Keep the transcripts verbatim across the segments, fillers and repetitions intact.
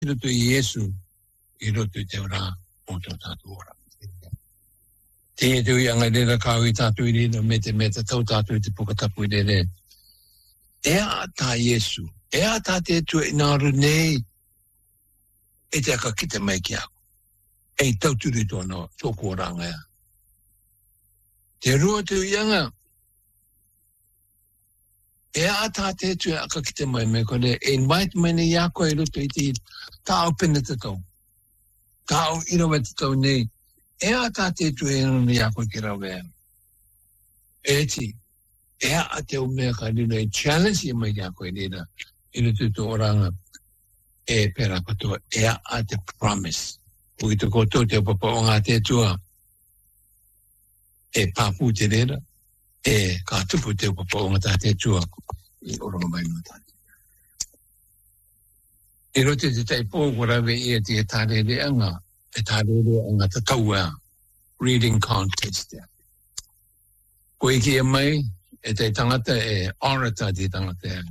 ilo tu Yesu, ilo tu te ora o to tatu ora. Te tu i anga lera kau i tatu i rina me te meta tau tatu i te pukatapu i rere. Ea ta Yesu, ea ta te tu i naru nei, e te aka kite mai ki aku. E tau turi tono, tōku oranga ea. Te rua tu i anga, ea ta te tu aka kite mai me kone, e invite mene i ako i ruto i te tāu pene te tau. Tāu ino me te tau nei, ea ta te tu e ino i ako ki rau ea. E ti, ea a te umea ka rino e challenge i mai i ako i rina, ino tu tō oranga, e pera katoa, ea a te promise. Ui te koto te papa o ngā te tua, e papu te rera, e ka tupu te papa o ngā te tua, i oranga mai no tāti. I rote te taipo, warawe ia te e tāre reanga, e tāre reanga te taua, reading contest. Ko iki e mai, e te tangata e orator te tangata e.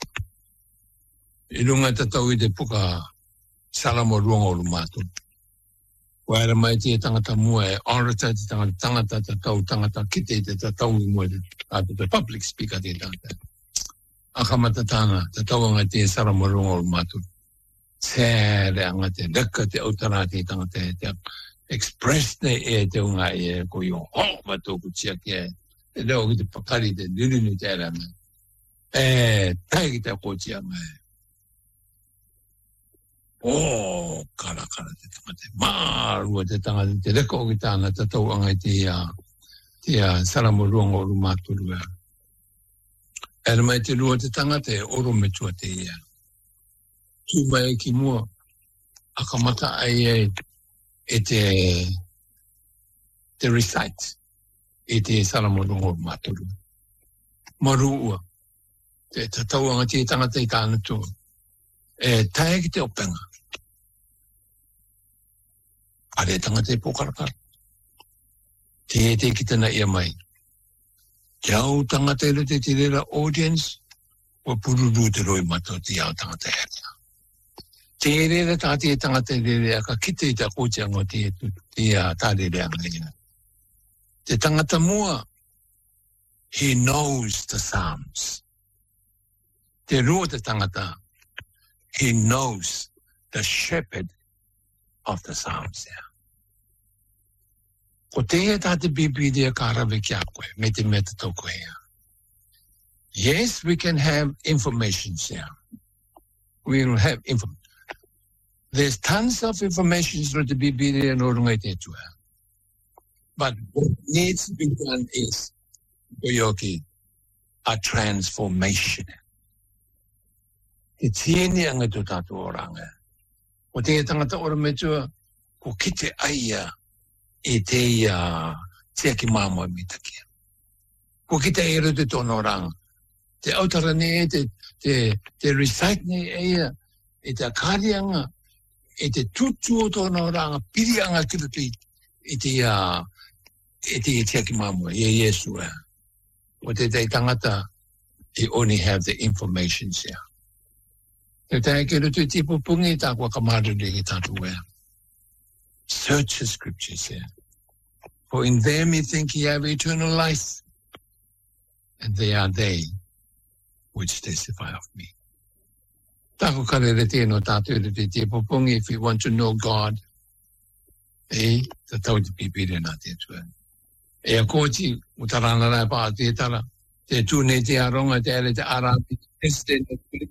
I runga te tau i te puka salamo ruanga o lumatu. Ko era mai te tangata mua e orator te tangata, tangata te tau, tangata kite te te tau i mua te te public speaker te tangata. Aka matatanga, te tau anga te salamo ruanga o lumatu. Tere anga te reka te autara te tangata e te express ne e te unga e ko i o ho matoku tia ki e. Te reo ki te pakari te nirinu te era me. E tai ki te kotia me. O kara kara te tangata. Marua te tangata te reka o ki tāna te tau anga i te ia te ia saramoruanga o rumaturu ea. Era mai te rua te tangata e oro me tua te ia. Tu mai ki mua akamata ai e e te te recite e te saramoruanga o rumaturu. Marua te tatau anga te tangata i tāna tu. E tae ki te openga. Are tangata i pokarakara. Te te ki tana ia mai. Te au tangata i te te rera audience, wa pururu te roi mato te au tangata hea. Te rera tāti e tangata i rere aka kite i ta kōtia ngō te te a tāre reanga ia. Te tangata mua, he knows the Psalms. Te rua te tangata, he knows the shepherd of the Psalms. Yeah. Ko te e tāte Biblia ka rawe ki a koe, me te meta tau koe. Yes, we can have information here. We will have information. There's tons of information through the Biblia and orungai te tua. But what needs to be done is, Koyoki, a transformation. Te tieni anga tu tātu oranga. Ko te tangata ora me tua, ko kite aia e te ia te ki māmoa mi takia. Ko kite aia te tono oranga. Te autara ne te, te, te recite ne aia, e te akari anga, e te tutu o tono oranga, piri anga kiruti, e te ia, e te ia te ki māmoa, e Yesu ea. Ko te te tangata, you only have the information here. Search the scriptures here. For in them you think ye have eternal life, and they are they which testify of me. If you want to know God, eh, the thought be better not it. E a kōti, utarana rai pā te tara, te tūne te aronga te ere te arabi, president of the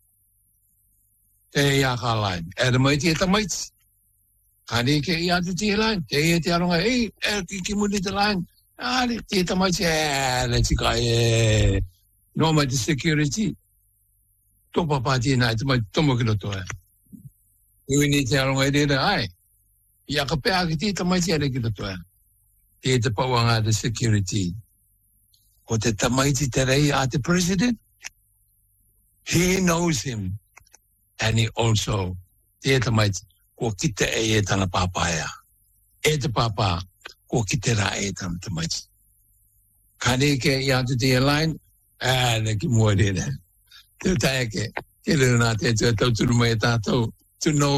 te ia ka lain. Ere mai te tamaiti. Kani ke ia te te lain. Te ia te aronga, ei, ere ki ki muni te lain. Ari, te tamaiti, ere tika e. No mai te security. Topa pā te nai, te mai tomo ki roto e. Ui ni te aronga e rere, ai. Ia ka pēa ki te tamaiti ere ki roto e. Te te pauanga the security. Ko te tamaiti te rei a te president. He knows him. And he also, te tamaiti, ko kite e e tana pāpāia. E te pāpā, ko kite ra e tana tamaiti. Kani ke i atu te line, ah, ne ki mua rere. Te tae ke, ke rena te tau turu mai tātou, to know